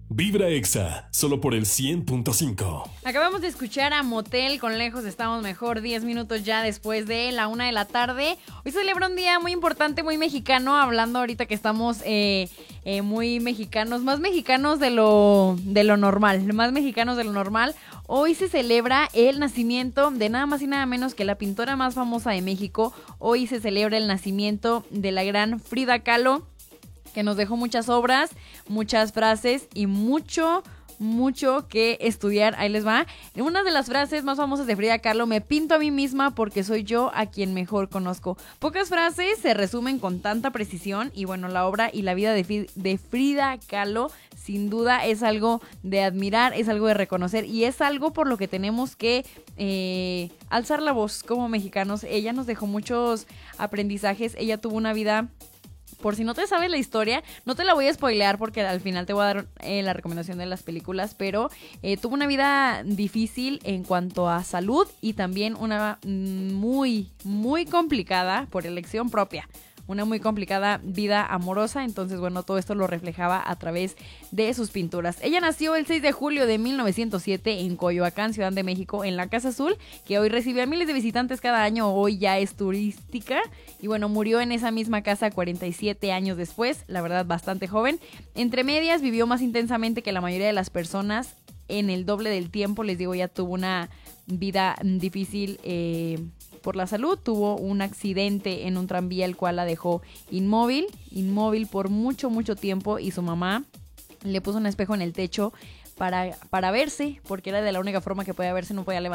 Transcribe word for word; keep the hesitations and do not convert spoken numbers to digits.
Vibra Exa, solo por el cien punto cinco. Acabamos de escuchar a Motel con Lejos Estamos Mejor, diez minutos ya después de la una de la tarde. Hoy se celebra un día muy importante, muy mexicano, hablando ahorita que estamos eh, eh, muy mexicanos, más mexicanos de lo, de lo normal, más mexicanos de lo normal. Hoy se celebra el nacimiento de nada más y nada menos que la pintora más famosa de México. Hoy se celebra el nacimiento de la gran Frida Kahlo, que nos dejó muchas obras, muchas frases y mucho, mucho que estudiar. Ahí les va. Una de las frases más famosas de Frida Kahlo: me pinto a mí misma porque soy yo a quien mejor conozco. Pocas frases se resumen con tanta precisión y bueno, la obra y la vida de, de Frida Kahlo sin duda es algo de admirar, es algo de reconocer y es algo por lo que tenemos que eh, alzar la voz como mexicanos. Ella nos dejó muchos aprendizajes, ella tuvo una vida... Por si no te sabes la historia, no te la voy a spoilear porque al final te voy a dar eh, la recomendación de las películas, pero eh, tuvo una vida difícil en cuanto a salud y también una muy, muy complicada por elección propia. Una muy complicada vida amorosa, entonces bueno, todo esto lo reflejaba a través de sus pinturas. Ella nació el seis de julio de mil novecientos siete en Coyoacán, Ciudad de México, en la Casa Azul, que hoy recibe a miles de visitantes cada año, hoy ya es turística, y bueno, murió en esa misma casa cuarenta y siete años después, la verdad bastante joven. Entre medias vivió más intensamente que la mayoría de las personas, en el doble del tiempo, les digo, ya tuvo una vida difícil eh, por la salud, tuvo un accidente en un tranvía el cual la dejó inmóvil, inmóvil por mucho, mucho tiempo y su mamá le puso un espejo en el techo para, para verse, porque era de la única forma que podía verse, no podía levantar